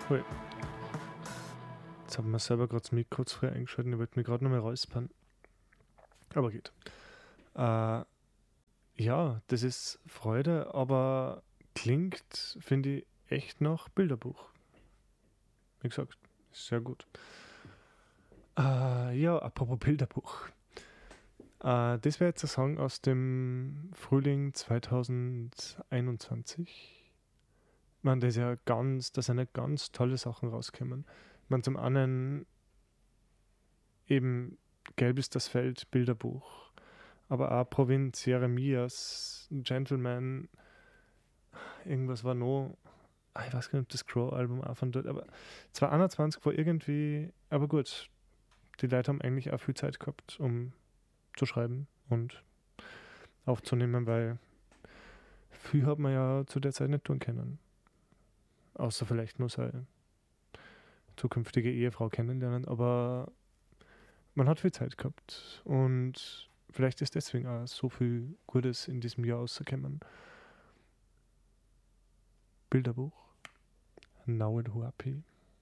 Hui. Jetzt haben wir selber gerade das Mikro zu früh eingeschaltet. Ich wollte mich gerade noch mal räuspern. Aber geht. Ja, das ist Freude, aber klingt, finde ich, echt nach Bilderbuch. Wie gesagt, ist sehr gut. Ja, apropos Bilderbuch. Das wäre jetzt ein Song aus dem Frühling 2021. Man, da sind ja ganz tolle Sachen rausgekommen. Man, zum einen eben Gelb ist das Feld, Bilderbuch. Aber auch Provinz, Jeremias, Gentleman, irgendwas war noch. Ich weiß gar nicht, ob das Crow-Album auch von dort, aber 2021 war irgendwie, aber gut, die Leute haben eigentlich auch viel Zeit gehabt, um zu schreiben und aufzunehmen, weil viel hat man ja zu der Zeit nicht tun können. Außer vielleicht nur seine zukünftige Ehefrau kennenlernen, aber man hat viel Zeit gehabt und vielleicht ist deswegen auch so viel Gutes in diesem Jahr rausgekommen. Bilderbuch. Nauel Huapi.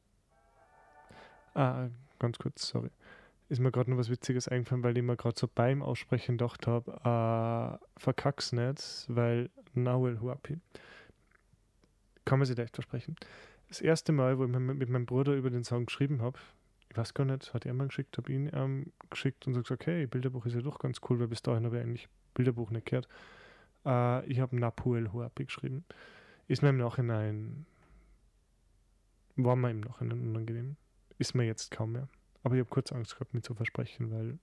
Ganz kurz, sorry. Ist mir gerade noch was Witziges eingefallen, weil ich mir gerade so beim Aussprechen gedacht habe, verkack's nicht, weil Nauel Huapi. Kann man sich leicht versprechen. Das erste Mal, wo ich mit meinem Bruder über den Song geschrieben habe, ich weiß gar nicht, hat er mal geschickt, habe ihn geschickt und so gesagt, okay, Bilderbuch ist ja doch ganz cool, weil bis dahin habe ich eigentlich Bilderbuch nicht gehört. Ich habe Napuel Huapi geschrieben. Ist mir im Nachhinein, war mir im Nachhinein unangenehm. Ist mir jetzt kaum mehr. Aber ich habe kurz Angst gehabt, mich zu versprechen, weil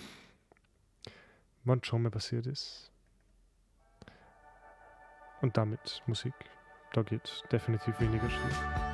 man schon mal passiert ist. Und damit Musik. Da geht definitiv weniger schief.